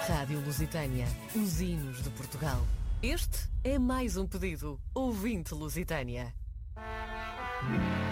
Rádio Lusitânia, os hinos de Portugal. Este é mais um pedido. Ouvinte Lusitânia.